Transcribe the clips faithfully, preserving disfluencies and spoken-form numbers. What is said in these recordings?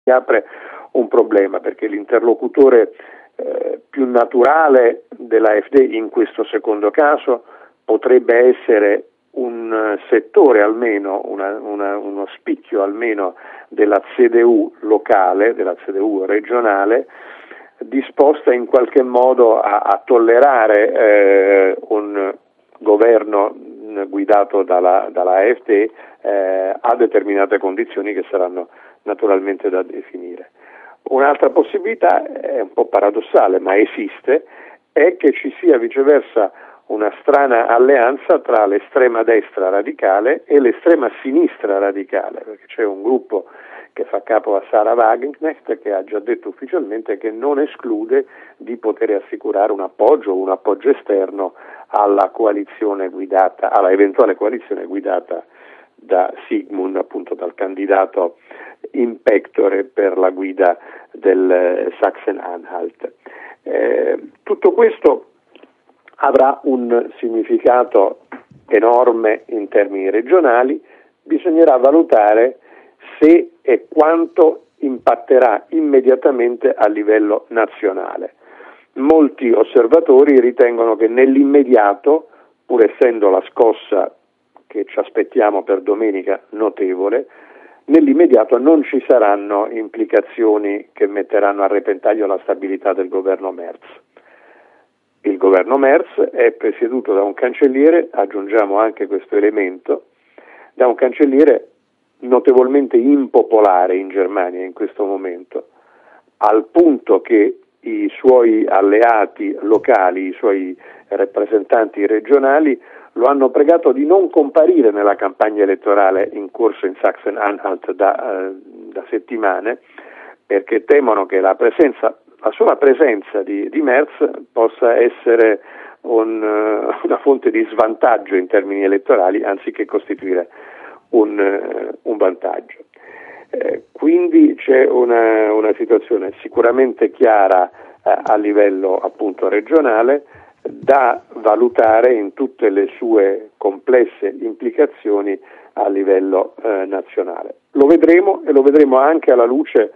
si apre un problema, perché l'interlocutore eh, più naturale dell'AfD in questo secondo caso potrebbe essere un settore almeno, una, una, uno spicchio almeno della C D U locale, della C D U regionale, disposta in qualche modo a, a tollerare eh, un governo guidato dalla, dalla AfD eh, a determinate condizioni che saranno naturalmente da definire. Un'altra possibilità, è un po' paradossale ma esiste, è che ci sia viceversa una strana alleanza tra l'estrema destra radicale e l'estrema sinistra radicale, perché c'è un gruppo che fa capo a Sarah Wagenknecht che ha già detto ufficialmente che non esclude di poter assicurare un appoggio o un appoggio esterno alla coalizione guidata, alla eventuale coalizione guidata da Sigmund, appunto dal candidato in pectore per la guida del Sachsen-Anhalt. Eh, tutto questo avrà un significato enorme in termini regionali, bisognerà valutare se e quanto impatterà immediatamente a livello nazionale. Molti osservatori ritengono che nell'immediato, pur essendo la scossa che ci aspettiamo per domenica notevole, nell'immediato non ci saranno implicazioni che metteranno a repentaglio la stabilità del governo Merz. Il governo Merz è presieduto da un cancelliere, aggiungiamo anche questo elemento, da un cancelliere notevolmente impopolare in Germania in questo momento, al punto che i suoi alleati locali, i suoi rappresentanti regionali lo hanno pregato di non comparire nella campagna elettorale in corso in Sachsen-Anhalt da, eh, da settimane, perché temono che la presenza, la sola presenza di, di Merz possa essere un, uh, una fonte di svantaggio in termini elettorali anziché costituire un, uh, un vantaggio. Eh, quindi c'è una, una situazione sicuramente chiara eh, a livello appunto regionale, da valutare in tutte le sue complesse implicazioni a livello eh, nazionale. Lo vedremo e lo vedremo anche alla luce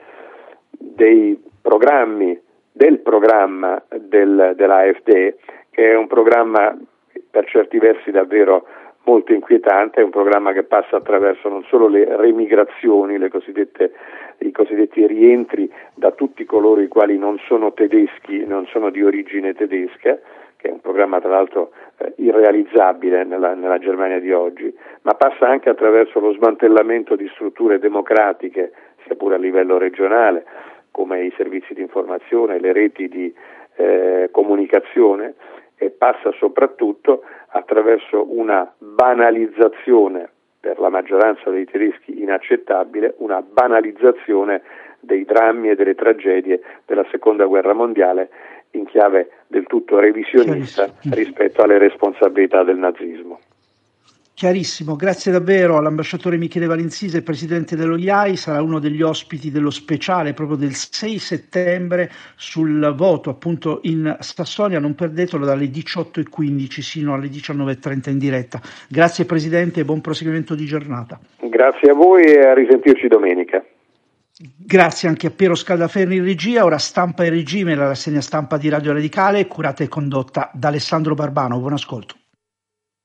dei programmi, del programma del, dell'AfD, che è un programma per certi versi davvero molto inquietante, è un programma che passa attraverso non solo le remigrazioni, le cosiddette, i cosiddetti rientri da tutti coloro i quali non sono tedeschi, non sono di origine tedesca, che è un programma tra l'altro eh, irrealizzabile nella, nella Germania di oggi, ma passa anche attraverso lo smantellamento di strutture democratiche, sia pure a livello regionale, come i servizi di informazione, le reti di eh, comunicazione, e passa soprattutto attraverso una banalizzazione per la maggioranza dei tedeschi inaccettabile, una banalizzazione dei drammi e delle tragedie della seconda guerra mondiale in chiave del tutto revisionista rispetto alle responsabilità del nazismo. Chiarissimo, grazie davvero all'ambasciatore Michele Valenzise, presidente dello I A I, sarà uno degli ospiti dello speciale proprio del sei settembre sul voto appunto in Sassonia, non perdetelo, dalle diciotto e quindici sino alle diciannove e trenta in diretta. Grazie Presidente e buon proseguimento di giornata. Grazie a voi e a risentirci domenica. Grazie anche a Piero Scaldaferri in regia. Ora Stampa e Regime, la rassegna stampa di Radio Radicale, curata e condotta da Alessandro Barbano. Buon ascolto.